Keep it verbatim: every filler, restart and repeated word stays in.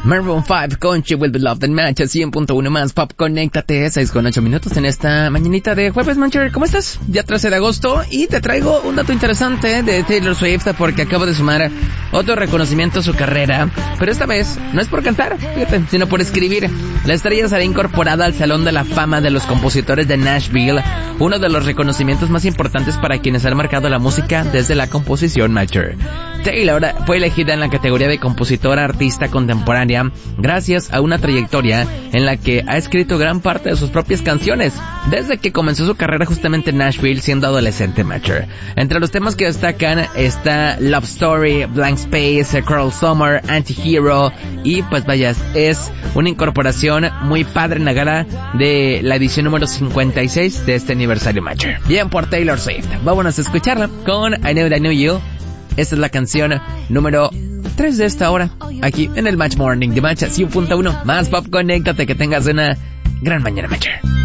Maroon five con She Will Be Loved en Match, cien punto uno más Pop, conéctate, seis con ocho minutos en esta mañanita de jueves. Mancher, ¿cómo estás? Ya trece de agosto y te traigo un dato interesante de Taylor Swift porque acaba de sumar otro reconocimiento a su carrera, pero esta vez no es por cantar, fíjate, sino por escribir. La estrella será incorporada al Salón de la Fama de los Compositores de Nashville, uno de los reconocimientos más importantes para quienes han marcado la música desde la composición. Mancher, Taylor fue elegida en la categoría de compositora artista contemporánea gracias a una trayectoria en la que ha escrito gran parte de sus propias canciones desde que comenzó su carrera justamente en Nashville siendo adolescente. Matcher. Entre los temas que destacan está Love Story, Blank Space, Cruel Summer, Anti-Hero y pues vaya, es una incorporación muy padre en la gala de la edición número cincuenta y seis de este aniversario. Matcher. Bien por Taylor Swift. Vámonos a escucharla con I Know That I Knew You. Esta es la canción número tres de esta hora, aquí en el Match Morning de Match cien punto uno más Pop. Conéctate, que tengas una gran mañana, Matcher.